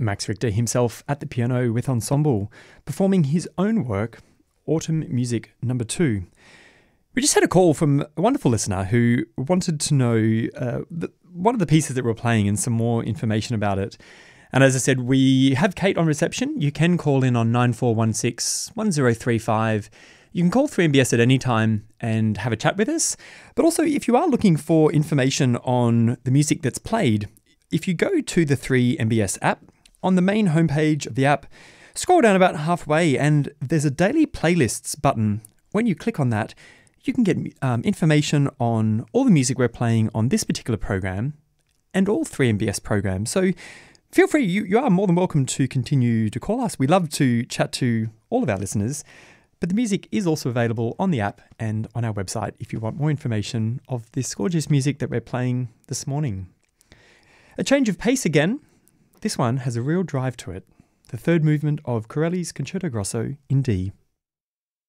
Max Richter himself at the piano with ensemble, performing his own work, Autumn Music No. 2. We just had a call from a wonderful listener who wanted to know one of the pieces that we're playing and some more information about it. And as I said, we have Kate on reception. You can call in on 9416 1035. You can call 3MBS at any time and have a chat with us. But also, if you are looking for information on the music that's played, if you go to the 3MBS app, on the main homepage of the app, scroll down about halfway and there's a daily playlists button. When you click on that, you can get information on all the music we're playing on this particular program and all 3MBS programs. So feel free, you are more than welcome to continue to call us. We love to chat to all of our listeners, but the music is also available on the app and on our website if you want more information of this gorgeous music that we're playing this morning. A change of pace again. This one has a real drive to it. The third movement of Corelli's Concerto Grosso in D.